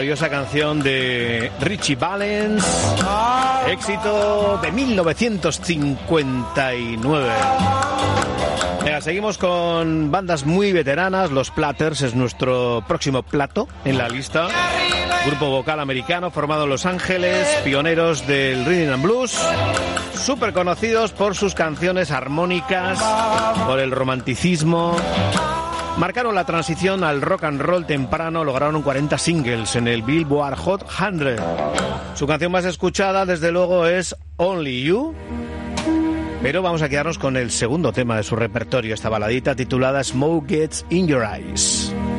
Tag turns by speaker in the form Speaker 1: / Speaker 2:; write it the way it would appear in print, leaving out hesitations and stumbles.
Speaker 1: maravillosa canción de Ritchie Valens, éxito de 1959. Venga, seguimos con bandas muy veteranas. Los Platters es nuestro próximo plato en la lista. Grupo vocal americano formado en Los Ángeles, pioneros del rhythm and blues, súper conocidos por sus canciones armónicas, por el romanticismo. Marcaron la transición al rock and roll temprano, lograron 40 singles en el Billboard Hot 100. Su canción más escuchada, desde luego, es Only You. Pero vamos a quedarnos con el segundo tema de su repertorio, esta baladita titulada Smoke Gets in Your Eyes.